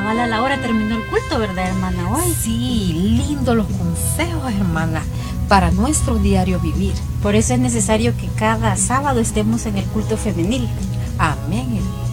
cabal a la hora terminó el culto, ¿verdad, hermana? Hoy. Sí, lindo los consejos, hermana, para nuestro diario vivir. Por eso es necesario que cada sábado estemos en el culto femenil. Amén, hermana.